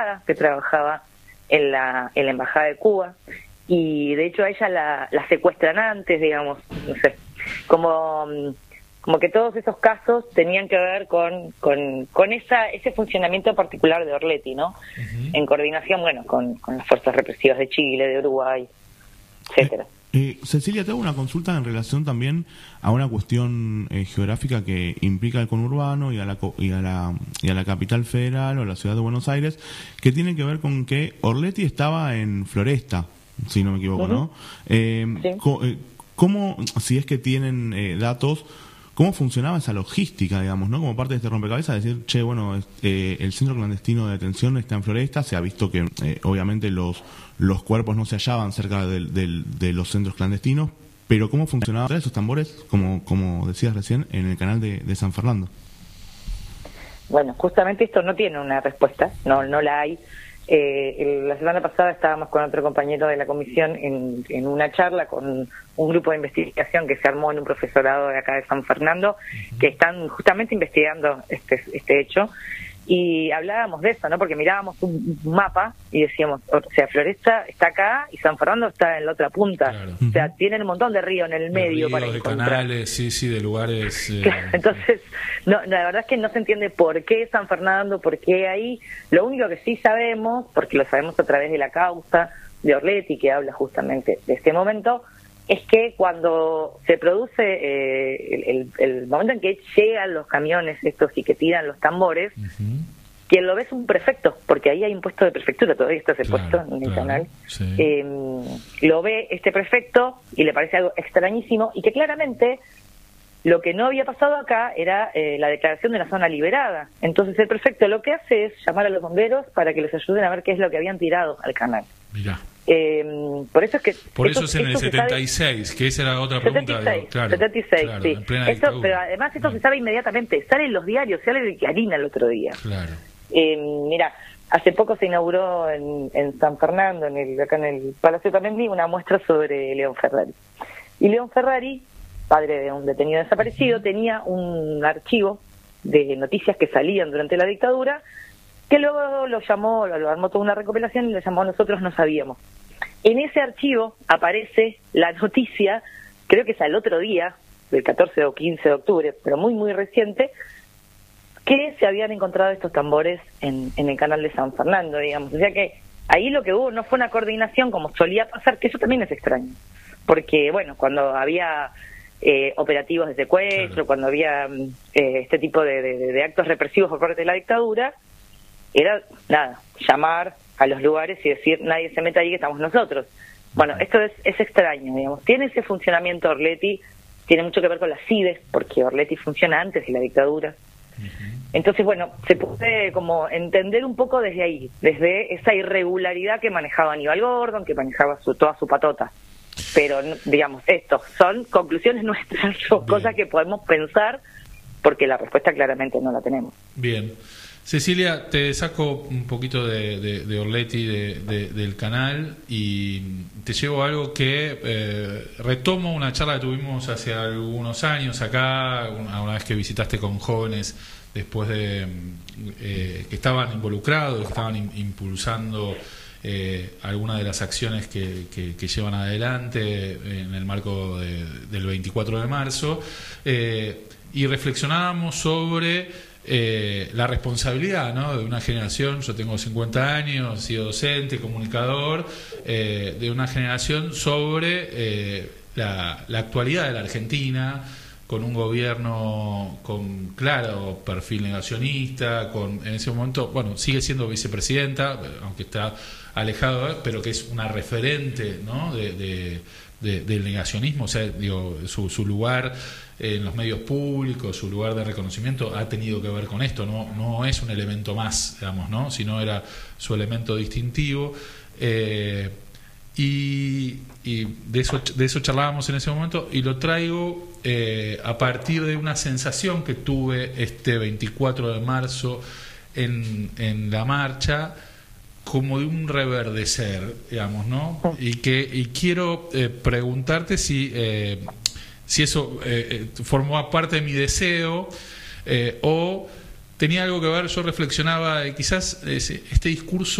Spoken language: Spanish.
que trabajaba en la Embajada de Cuba, y de hecho a ella la secuestran antes, digamos, no sé, como que todos esos casos tenían que ver con ese funcionamiento particular de Orleti, ¿no? En coordinación, bueno, con las fuerzas represivas de Chile, de Uruguay, etcétera. Cecilia, te hago una consulta en relación también a una cuestión geográfica que implica el conurbano y a la capital federal o a la ciudad de Buenos Aires, que tiene que ver con que Orleti estaba en Floresta, si no me equivoco, ¿no? Sí. ¿Cómo, si es que tienen datos, cómo funcionaba esa logística, digamos, ¿no? Como parte de este rompecabezas, decir, che, bueno, el centro clandestino de detención está en Floresta, se ha visto que obviamente los cuerpos no se hallaban cerca de los centros clandestinos, pero ¿cómo funcionaban esos tambores, como decías recién, en el canal de San Fernando? Bueno, justamente esto no tiene una respuesta, no la hay. La semana pasada estábamos con otro compañero de la comisión en una charla con un grupo de investigación que se armó en un profesorado de acá de San Fernando, que están justamente investigando este hecho, y hablábamos de eso, ¿no? Porque mirábamos un mapa y decíamos, o sea, Floresta está acá y San Fernando está en la otra punta. Claro. O sea, tienen un montón de ríos en el medio ríos, para de encontrar. Canales, sí, de lugares. Claro, entonces, no, la verdad es que no se entiende por qué San Fernando, por qué ahí. Lo único que sí sabemos, porque lo sabemos a través de la causa de Orleti, que habla justamente de este momento, es que cuando se produce el momento en que llegan los camiones estos y que tiran los tambores, quien lo ve es un prefecto, porque ahí hay un puesto de prefectura, todavía está ese puesto en el canal. Sí. Lo ve este prefecto y le parece algo extrañísimo, y que claramente lo que no había pasado acá era la declaración de una zona liberada. Entonces el prefecto lo que hace es llamar a los bomberos para que les ayuden a ver qué es lo que habían tirado al canal. Mirá. Por eso es que es en el 76, que esa era otra pregunta. 76, claro, 76, claro, sí. Pero además esto se sabe inmediatamente, sale en los diarios, sale de Clarín el otro día. Claro. Mira, hace poco se inauguró en San Fernando, acá en el Palacio Tamendi, una muestra sobre León Ferrari. Y León Ferrari, padre de un detenido desaparecido, tenía un archivo de noticias que salían durante la dictadura, que luego lo armó toda una recopilación y lo llamó Nosotros No Sabíamos. En ese archivo aparece la noticia, creo que es al otro día, del 14 o 15 de octubre, pero muy, muy reciente, que se habían encontrado estos tambores en el canal de San Fernando, digamos. O sea que ahí lo que hubo no fue una coordinación como solía pasar, que eso también es extraño. Porque, bueno, cuando había operativos de secuestro, claro, cuando había este tipo de actos represivos por parte de la dictadura, era, llamar a los lugares y decir, nadie se meta ahí que estamos nosotros. Bueno, esto es extraño, digamos. Tiene ese funcionamiento Orleti, tiene mucho que ver con las CIDES, porque Orleti funciona antes de la dictadura. Entonces, bueno, se puede como entender un poco desde ahí, desde esa irregularidad que manejaba Aníbal Gordon, que manejaba toda su patota. Pero, digamos, estos son conclusiones nuestras, son cosas que podemos pensar, porque la respuesta claramente no la tenemos. Bien. Cecilia, te saco un poquito de Orleti, del canal, y te llevo a algo que retomo una charla que tuvimos hace algunos años acá, una vez que visitaste con jóvenes después de que estaban involucrados, que estaban impulsando algunas de las acciones que llevan adelante en el marco del 24 de marzo, y reflexionábamos sobre la responsabilidad, ¿no?, de una generación. Yo tengo 50 años, he sido docente, comunicador, de una generación sobre la actualidad de la Argentina, con un gobierno con claro perfil negacionista, en ese momento, bueno, sigue siendo vicepresidenta, aunque está alejado, pero que es una referente, ¿no?, del negacionismo. O sea, digo, su lugar en los medios públicos, su lugar de reconocimiento ha tenido que ver con esto. No es un elemento más, digamos, ¿no?, sino era su elemento distintivo. Y de eso charlábamos en ese momento, y lo traigo a partir de una sensación que tuve este 24 de marzo en la marcha, como de un reverdecer, digamos, ¿no? Y quiero preguntarte si eso formó parte de mi deseo o tenía algo que ver. Yo reflexionaba, quizás este discurso